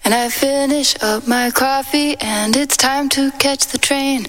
And I finish up my coffee and it's time to catch the train.